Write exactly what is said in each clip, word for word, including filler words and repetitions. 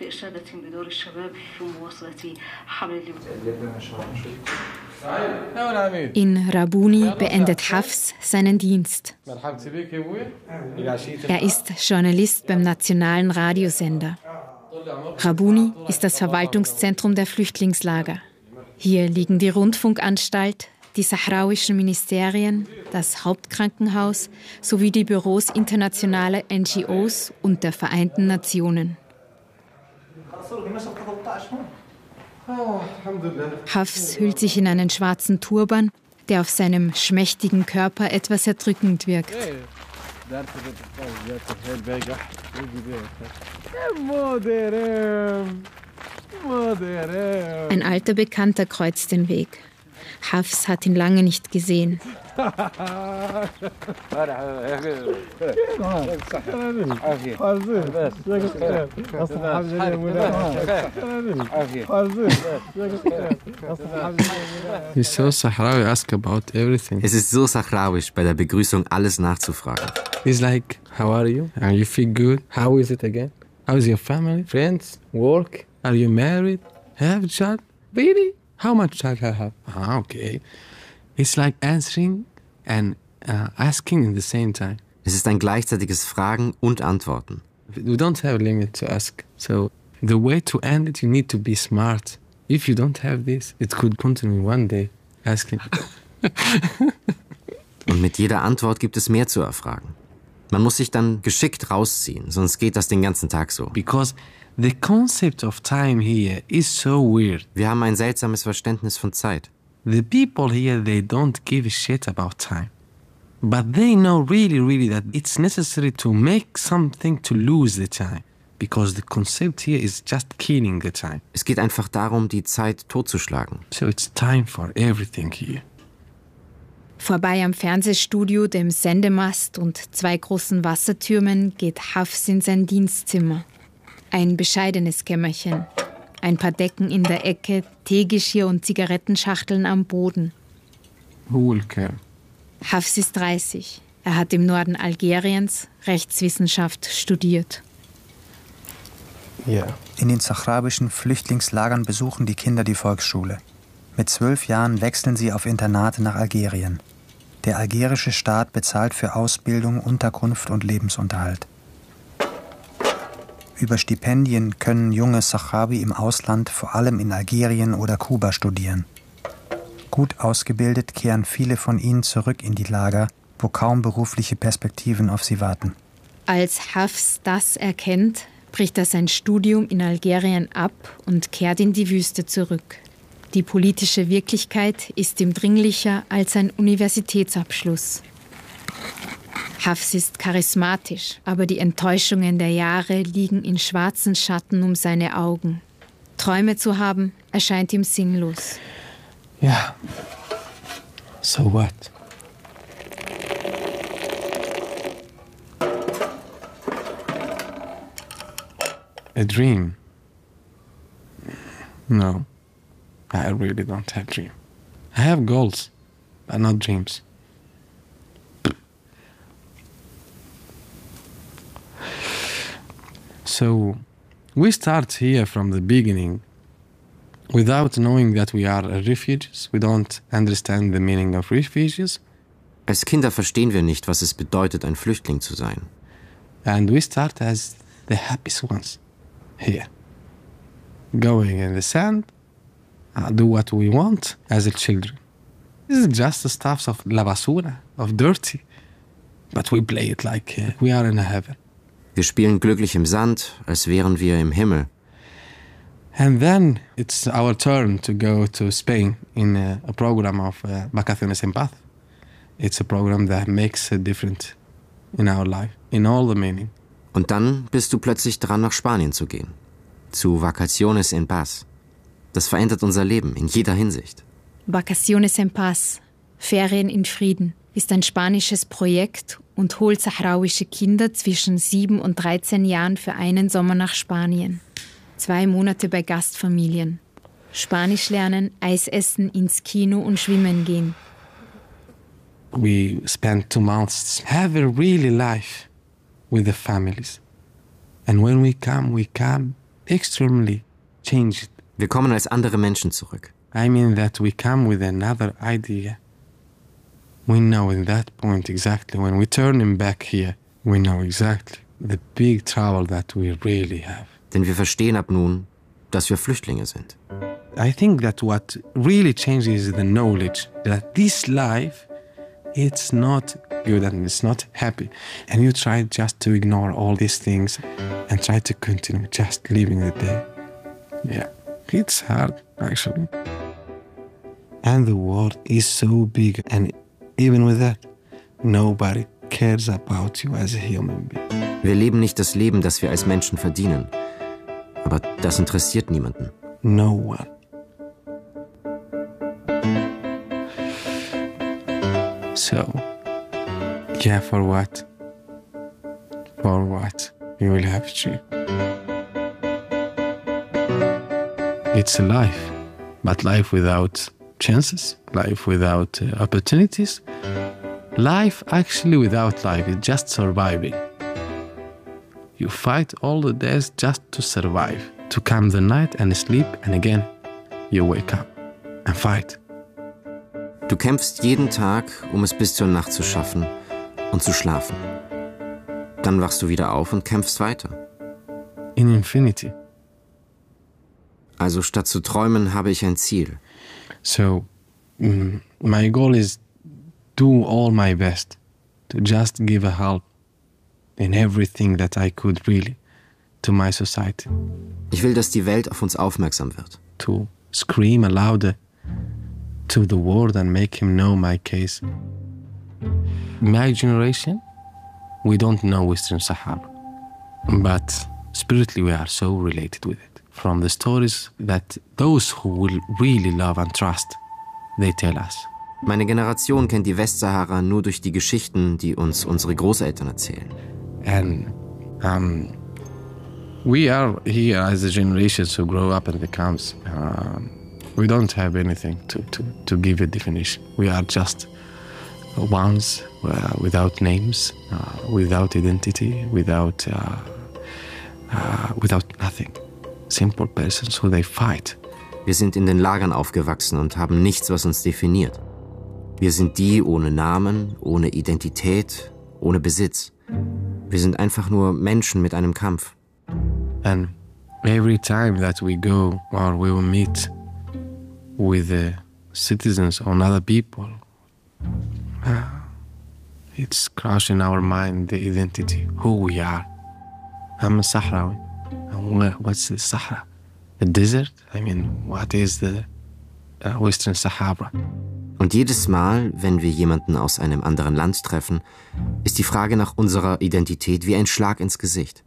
In Rabuni beendet Hafs seinen Dienst. Er ist Journalist beim nationalen Radiosender. Rabuni ist das Verwaltungszentrum der Flüchtlingslager. Hier liegen die Rundfunkanstalt, die sahrauischen Ministerien, das Hauptkrankenhaus sowie die Büros internationaler N G Os und der Vereinten Nationen. Hafs hüllt sich in einen schwarzen Turban, der auf seinem schmächtigen Körper etwas erdrückend wirkt. Ein alter Bekannter kreuzt den Weg. Hafs hat ihn lange nicht gesehen. It's so Sahrawi, ask about everything. Es ist so sahrauisch, bei der Begrüßung alles nachzufragen. It's like, how are you? Are you feel good? How is it again? How is your family? Friends? Work? Are you married? Have a child? Really? How much child I have? Ah, okay. It's like answering and uh, asking in the same time. Es ist ein gleichzeitiges Fragen und Antworten. We don't have a limit to ask. So the way to end it, you need to be smart. If you don't have this, it could continue one day asking. Und mit jeder Antwort gibt es mehr zu erfragen. Man muss sich dann geschickt rausziehen, sonst geht das den ganzen Tag so. Because the concept of time here is so weird. Wir haben ein seltsames Verständnis von Zeit. The people here, they don't give a shit about time. But they know really, really that it's necessary to make something to lose the time. Because the concept here is just killing the time. Es geht einfach darum, die Zeit totzuschlagen. So it's time for everything here. Vorbei am Fernsehstudio, dem Sendemast und zwei großen Wassertürmen geht Hafs in sein Dienstzimmer. Ein bescheidenes Kämmerchen. Ein paar Decken in der Ecke, Teegeschirr und Zigarettenschachteln am Boden. Who will care? Hafs ist dreißig. Er hat im Norden Algeriens Rechtswissenschaft studiert. Yeah. In den sahrauischen Flüchtlingslagern besuchen die Kinder die Volksschule. Mit zwölf Jahren wechseln sie auf Internate nach Algerien. Der algerische Staat bezahlt für Ausbildung, Unterkunft und Lebensunterhalt. Über Stipendien können junge Sahrawi im Ausland, vor allem in Algerien oder Kuba, studieren. Gut ausgebildet kehren viele von ihnen zurück in die Lager, wo kaum berufliche Perspektiven auf sie warten. Als Hafs das erkennt, bricht er sein Studium in Algerien ab und kehrt in die Wüste zurück. Die politische Wirklichkeit ist ihm dringlicher als ein Universitätsabschluss. Hafs ist charismatisch, aber die Enttäuschungen der Jahre liegen in schwarzen Schatten um seine Augen. Träume zu haben, erscheint ihm sinnlos. Ja. So what? A dream? No. I really don't have dreams. I have goals, but not dreams. So, we start here from the beginning. Without knowing that we are refugees, we don't understand the meaning of refugees. Als Kinder verstehen wir nicht, was es bedeutet, ein Flüchtling zu sein. And we start as the happiest ones here. Going in the sand, uh, do what we want as a children. This is just the stuff of la basura, of dirty. But we play it like uh, we are in a heaven. Wir spielen glücklich im Sand, als wären wir im Himmel. And then it's our turn to go to Spain in a, a program of uh, Vacaciones en Paz. It's a program that makes a difference in our life, in all the meaning. Und dann bist du plötzlich dran, nach Spanien zu gehen. Zu Vacaciones en Paz. Das verändert unser Leben in jeder Hinsicht. Vacaciones en Paz, Ferien in Frieden, ist ein spanisches Projekt und holt sahrauische Kinder zwischen sieben und dreizehn Jahren für einen Sommer nach Spanien. Zwei Monate bei Gastfamilien. Spanisch lernen, Eis essen, ins Kino und schwimmen gehen. We spend two months, have a really life with the families. And when we come, we come extremely changed. Wir kommen als andere Menschen zurück. I mean that we come with another idea. We know in that point exactly, when we turn him back here, we know exactly the big trouble that we really have. Denn wir verstehen ab nun, dass wir Flüchtlinge sind. I think that what really changes is the knowledge that this life, it's not good and it's not happy. And you try just to ignore all these things and try to continue just living the day. Yeah, it's hard, actually. And the world is so big, and even with that, nobody cares about you as a human being. Wir leben nicht das Leben, das wir als Menschen verdienen. Aber das interessiert niemanden. No one. So, yeah, for what? For what? You will have to. It's a life, but life without chances, life without uh, opportunities, life actually without life is just surviving. You fight all the days just to survive, to come the night and sleep, and again you wake up and fight. Du kämpfst jeden Tag, um es bis zur Nacht zu schaffen und zu schlafen. Dann wachst du wieder auf und kämpfst weiter. In infinity. Also statt zu träumen, habe ich ein Ziel. So, mm, my goal is do all my best to just give a help in everything that I could really to my society. Ich will, dass die Welt auf uns aufmerksam wird. To scream louder to the world and make him know my case. My generation, we don't know Western Sahara, but spiritually we are so related with it. From the stories that those who will really love and trust, they tell us. Meine Generation kennt die Westsahara nur durch die Geschichten, die uns unsere Großeltern erzählen. And um, we are here as a generation who grow up in the camps. Um, we don't have anything to, to, to give a definition. We are just ones uh, without names, uh, without identity, without, uh, uh, without nothing. Simple persons who they fight. Wir sind in den Lagern aufgewachsen und haben nichts, was uns definiert. Wir sind die ohne Namen, ohne Identität, ohne Besitz. Wir sind einfach nur Menschen mit einem Kampf. And every time that we go or we will meet with the citizens or other people, uh, it's crushing our mind, the identity, who we are. I'm a Sahrawi. What's the Sahara? The desert? I mean, what is the uh, Western Sahara? Und jedes Mal, wenn wir jemanden aus einem anderen Land treffen, ist die Frage nach unserer Identität wie ein Schlag ins Gesicht.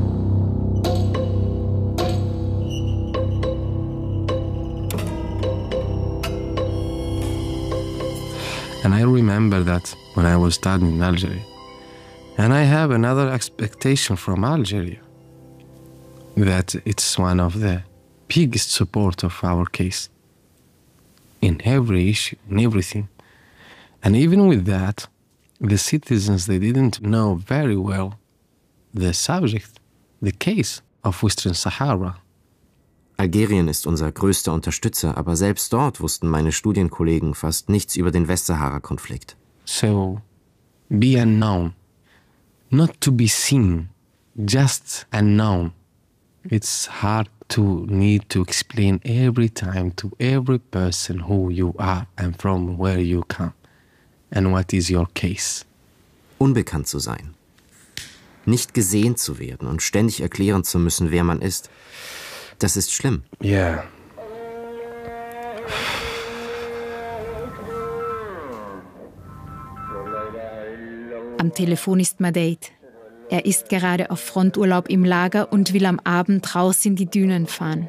And I remember that when I was studying in Algeria. And I have another expectation from Algeria, that it's one of the biggest support of our case in every issue, in everything. And even with that, the citizens, they didn't know very well the subject, the case of Western Sahara. Algerien ist unser größter Unterstützer, aber selbst dort wussten meine Studienkollegen fast nichts über den Westsahara-Konflikt. So, be unknown, not to be seen, just unknown. It's hard to need to explain every time to every person who you are and from where you come and what is your case. Unbekannt zu sein, nicht gesehen zu werden und ständig erklären zu müssen, wer man ist, das ist schlimm. Yeah. Am Telefon ist Madeit. Er ist gerade auf Fronturlaub im Lager und will am Abend raus in die Dünen fahren.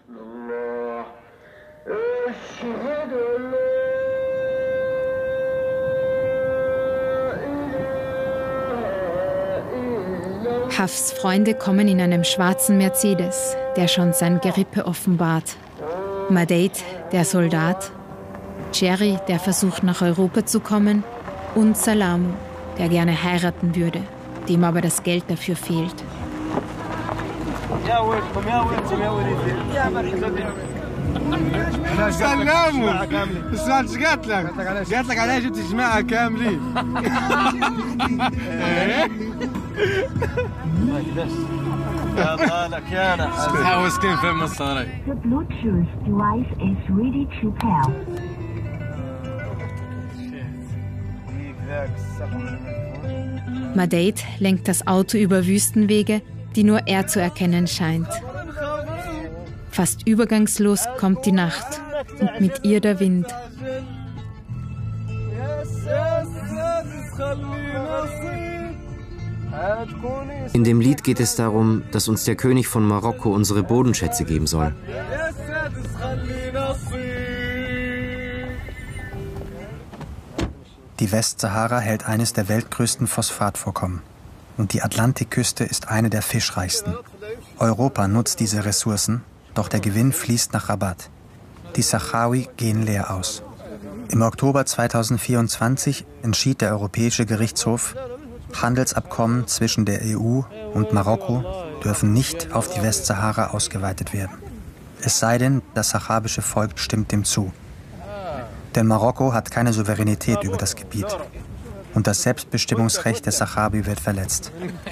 Hafs Freunde kommen in einem schwarzen Mercedes, der schon sein Gerippe offenbart. Madeit, der Soldat, Jerry, der versucht nach Europa zu kommen, und Salamu, der gerne heiraten würde, dem aber das Geld dafür fehlt. سلموا السؤال ايش قالت لك؟ قالت لك عليها جبت جماعة كاملين. يلا لك يا انا حاوس كيف فهم الصاري. The Bluetooth device is ready to pair. Madate lenkt das Auto über Wüstenwege, die nur er zu erkennen scheint. Fast übergangslos kommt die Nacht und mit ihr der Wind. In dem Lied geht es darum, dass uns der König von Marokko unsere Bodenschätze geben soll. Die Westsahara hält eines der weltgrößten Phosphatvorkommen. Und die Atlantikküste ist eine der fischreichsten. Europa nutzt diese Ressourcen, doch der Gewinn fließt nach Rabat. Die Sahrawi gehen leer aus. Im Oktober zweitausendvierundzwanzig entschied der Europäische Gerichtshof, Handelsabkommen zwischen der E U und Marokko dürfen nicht auf die Westsahara ausgeweitet werden. Es sei denn, das saharabische Volk stimmt dem zu. Denn Marokko hat keine Souveränität über das Gebiet. Und das Selbstbestimmungsrecht der Sahrawi wird verletzt.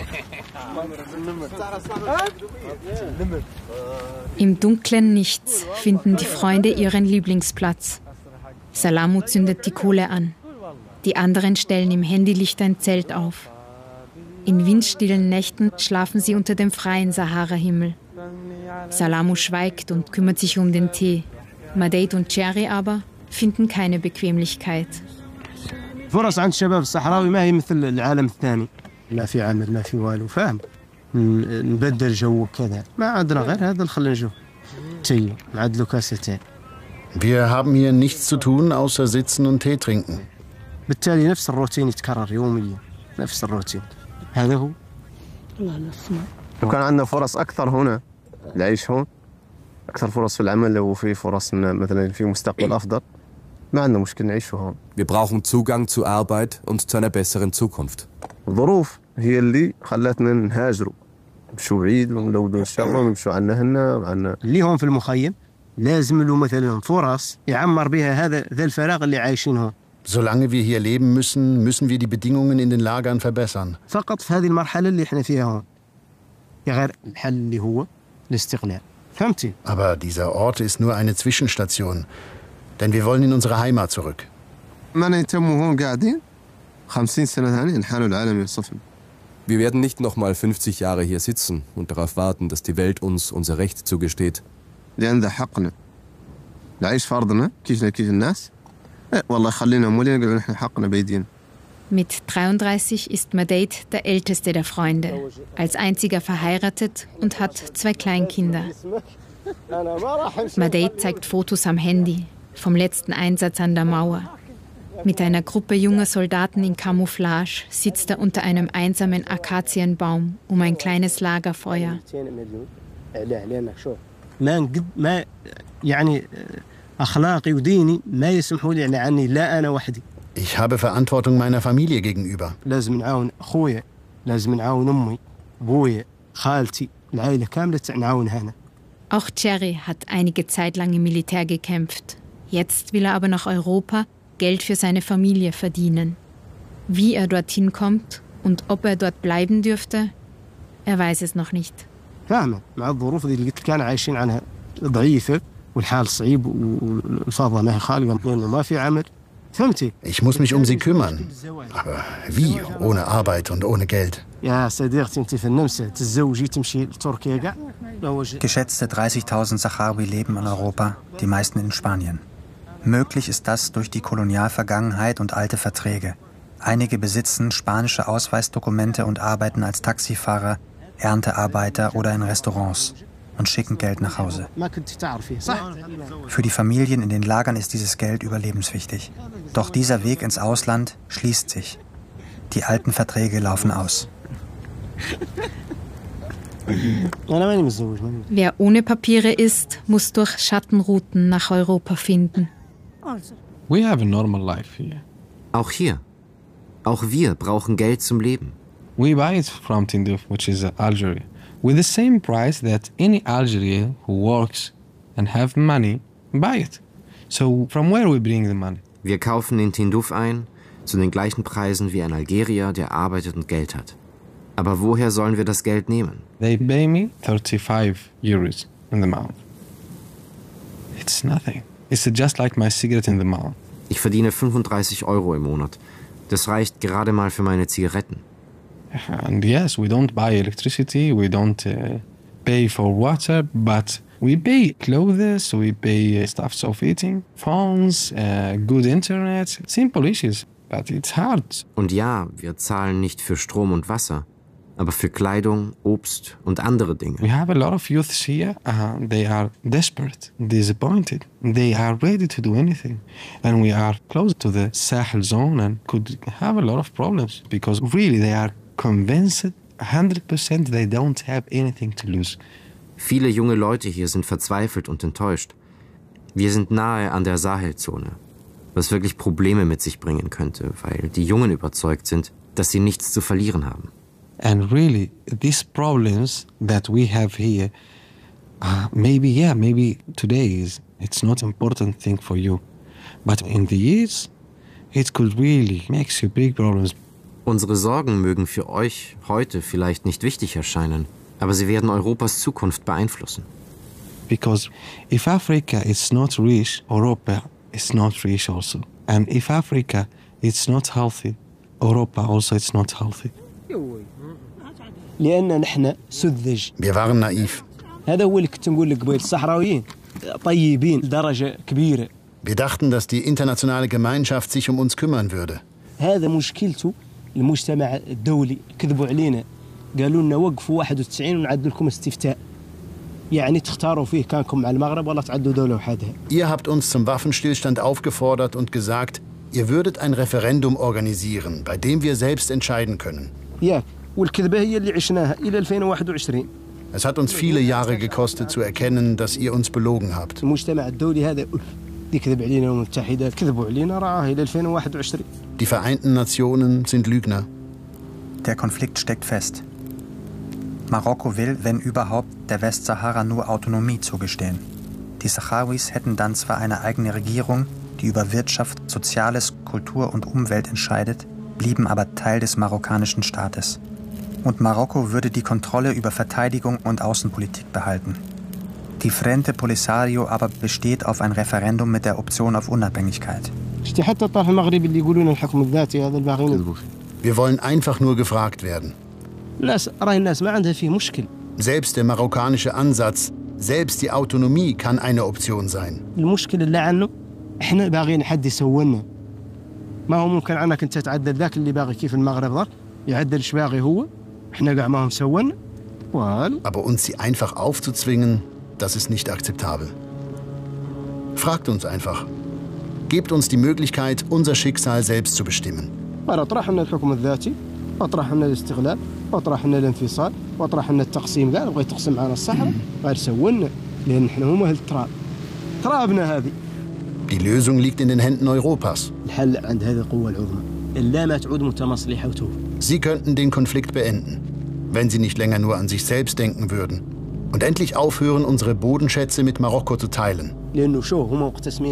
Im dunklen Nichts finden die Freunde ihren Lieblingsplatz. Salamou zündet die Kohle an. Die anderen stellen im Handylicht ein Zelt auf. In windstillen Nächten schlafen sie unter dem freien Sahara-Himmel. Salamou schweigt und kümmert sich um den Tee. Madate und Cherry aber finden keine Bequemlichkeit. فرص عند الشباب الصحراوي ما هي مثل العالم الثاني. لا في عمل ما في والو فاهم. نبدل جو كذا ما عندنا غير هذا نخلي نشوف. تي نعدلو كاستين. Wir haben hier nichts zu tun, außer sitzen und Tee trinken. بالتالي نفس الروتين يتكرر يوميا نفس الروتين. هذا هو. لو كان عندنا فرص أكثر هنا العيش هون أكثر فرص في العمل وفي فرص مثلا في مستقبل أفضل ما عندنا مشكلة نعيش هون. Wir brauchen Zugang zu Arbeit und zu einer besseren Zukunft. الظروف هي اللي خلتنا نهاجروا نمشوا بعيد ونلودوا الشغل ونمشوا عنا هنا عنا. اللي هون في المخيم لازم له مثلا فرص يعمر بها هذا ذا الفراغ اللي عايشين هون. Solange wir hier leben müssen, müssen wir die Bedingungen in den Lagern verbessern. فقط في هذه المرحلة اللي احنا فيها هون. غير الحل اللي هو الاستقلال. فهمتي؟ Aber dieser Ort ist nur eine Zwischenstation, denn wir wollen in unsere Heimat zurück. ما نتموا هون قاعدين خمسين سنة ثانية نحن العالم يصفن. Wir werden nicht noch mal fünfzig Jahre hier sitzen und darauf warten, dass die Welt uns unser Recht zugesteht. لأن ذا حقنا. نعيش فرضنا كيفنا كيف الناس. والله خلينا مولي نقول نحن حقنا بيدين. Mit dreiunddreißig ist Madate der älteste der Freunde, als einziger verheiratet und hat zwei Kleinkinder. Madate zeigt Fotos am Handy vom letzten Einsatz an der Mauer. Mit einer Gruppe junger Soldaten in Camouflage sitzt er unter einem einsamen Akazienbaum um ein kleines Lagerfeuer. ما نقد ما يعني أخلاقي وديني ما يسمحوا لي عني لا أنا وحدي. Ich habe Verantwortung meiner Familie gegenüber. لازم نعاون أخويا لازم نعاون أمي أبويا خالتي العائلة كاملة نعاون هنا. Auch Cherry hat einige Zeit lang im Militär gekämpft. Jetzt will er aber nach Europa Geld für seine Familie verdienen. Wie er dorthin kommt und ob er dort bleiben dürfte, er weiß es noch nicht. فاهمة مع الظروف اللي قلت كان عايشين عنها ضعيفة والحال صعيب والفاضة ما هي خالقة لأنه ما في عمل. فهمتي؟ Ich muss mich um sie kümmern. Aber wie? Ohne Arbeit und ohne Geld. يا صديقتي أنت في النمسا تتزوجي تمشي لتركيا كاع. Geschätzte dreißigtausend Sahrawi leben in Europa, die meisten in Spanien. Möglich ist das durch die Kolonialvergangenheit und alte Verträge. Einige besitzen spanische Ausweisdokumente und arbeiten als Taxifahrer, Erntearbeiter oder in Restaurants und schicken Geld nach Hause. Für die Familien in den Lagern ist dieses Geld überlebenswichtig. Doch dieser Weg ins Ausland schließt sich. Die alten Verträge laufen aus. Wer ohne Papiere ist, muss durch Schattenrouten nach Europa finden. We have a normal life here. Auch hier. Auch wir brauchen Geld zum Leben. We buy it from Tindouf, which is Algeria. with the same price that any Algerian who works and have money buy it. So from where we bring the money? Wir kaufen den Tindouf ein, zu den gleichen Preisen wie ein Algerier, der arbeitet und Geld hat. Aber woher sollen wir das Geld nehmen? They pay me thirty-five euros in the month. It's nothing. It's just like my cigarette in the month. Ich verdiene fünfunddreißig Euro im Monat. Das reicht gerade mal für meine Zigaretten. And yes, we don't buy electricity, we don't uh, pay for water, but we pay clothes, we pay stuff of eating, phones, uh, good internet, simple issues, but it's hard. Und ja, wir zahlen nicht für Strom und Wasser, aber für Kleidung, Obst und andere Dinge. We have a lot of youths here, uh, they are desperate, disappointed, they are ready to do anything. And we are close to the Sahel zone and could have a lot of problems because really they are convinced one hundred percent they don't have anything to lose. Viele junge Leute hier sind verzweifelt und enttäuscht. Wir sind nahe an der Sahelzone, was wirklich Probleme mit sich bringen könnte, weil die Jungen überzeugt sind, dass sie nichts zu verlieren haben. And really, these problems that we have here, uh, maybe, yeah, maybe today is, it's not an important thing for you. But in the years, it could really make you big problems. Unsere Sorgen mögen für euch heute vielleicht nicht wichtig erscheinen, aber sie werden Europas Zukunft beeinflussen. Because if Africa is not rich, Europa is not rich also. And if Africa is not healthy, Europa also is not healthy. لأن نحن سذج. Wir waren naiv. هذا هو اللي كنت نقول لك قبل الصحراويين طيبين لدرجة كبيرة. Wir dachten, dass die internationale Gemeinschaft sich um uns kümmern würde. هذا مشكلته المجتمع الدولي كذبوا علينا قالوا لنا وقفوا واحد وتسعين ونعد لكم استفتاء يعني تختاروا فيه كانكم مع المغرب ولا تعدوا دولة وحدها. Ihr habt uns zum Waffenstillstand aufgefordert und gesagt, ihr würdet ein Referendum organisieren, bei dem wir selbst entscheiden können. Ja, والكذبة هي اللي عشناها إلى ألفين وواحد وعشرين. Es hat uns viele Jahre gekostet zu erkennen, dass ihr uns belogen habt. المجتمع الدولي هذا يكذب علينا الأمم المتحدة كذبوا علينا راه إلى ألفين وواحد وعشرين. Die Vereinten Nationen sind Lügner. Der Konflikt steckt fest. Marokko will, wenn überhaupt, der Westsahara nur Autonomie zugestehen. Die Sahrawis hätten dann zwar eine eigene Regierung, die über Wirtschaft, Soziales, Kultur und Umwelt entscheidet, blieben aber Teil des marokkanischen Staates. Und Marokko würde die Kontrolle über Verteidigung und Außenpolitik behalten. Die Frente Polisario aber besteht auf ein Referendum mit der Option auf Unabhängigkeit. Wir wollen einfach nur gefragt werden. Selbst der marokkanische Ansatz, selbst die Autonomie kann eine Option sein. احنا باغيين حد يسولنا ما هو ممكن عنك انت تعدل ذاك اللي باغي كيف المغرب ضر يعدل ايش باغي هو احنا قاع ما هم سولنا والو. Aber uns sie einfach aufzuzwingen, das ist nicht akzeptabel. Fragt uns einfach. Gebt uns die Möglichkeit, unser Schicksal selbst zu bestimmen. اطرح لنا الحكم الذاتي اطرح لنا الاستقلال اطرح لنا الانفصال واطرح لنا التقسيم كاع بغى يتقسم معنا الصحراء غير سولنا لان احنا هما اهل التراب ترابنا هذه. Die Lösung liegt in den Händen Europas. Sie könnten den Konflikt beenden, wenn sie nicht länger nur an sich selbst denken würden und endlich aufhören, unsere Bodenschätze mit Marokko zu teilen.